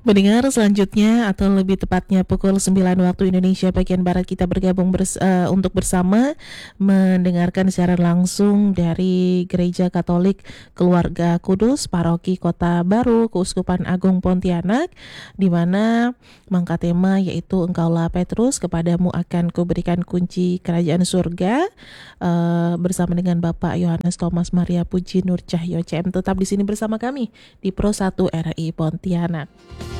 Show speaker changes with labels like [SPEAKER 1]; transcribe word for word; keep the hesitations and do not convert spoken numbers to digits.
[SPEAKER 1] Mendengar selanjutnya atau lebih tepatnya pukul sembilan waktu Indonesia bagian Barat kita bergabung bers- uh, untuk bersama mendengarkan secara langsung dari Gereja Katolik Keluarga Kudus Paroki Kota Baru Keuskupan Agung Pontianak, di mana mengangkat tema yaitu Engkaulah Petrus, kepadamu akan kuberikan kunci kerajaan surga, uh, bersama dengan Bapak Yohanes Thomas Maria Puji Nur Cahyo C M. Tetap di sini bersama kami di Pro satu R I Pontianak.